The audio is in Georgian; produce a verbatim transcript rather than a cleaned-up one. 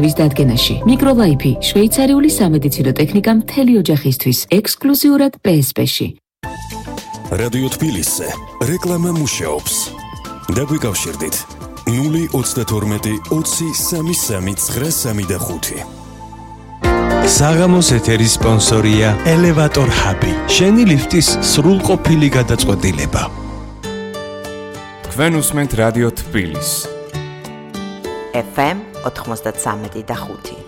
ვის დადგენაში. მიკროლაიფი, შვეიცარიული სამედიცინო ტექნიკა მთელი ოჯახისთვის, ექსკლუზიურად პე ეს პე-ში. რადიო თბილისზე რეკლამა მუშაობს. დაგვიკავშირდით ნული ოცდათორმეტი ოცი სამი სამი ცხრა სამი და ხუთი. საღამოს ეთერის სპონსორია ელევატორ ჰაბი. შენი ლიფტის სრულყოფილი გადაწყვეტილება. თქვენ უსმენთ რადიო თბილის ეფ ემ ოთხმოცდათსამეტი და ხუთი.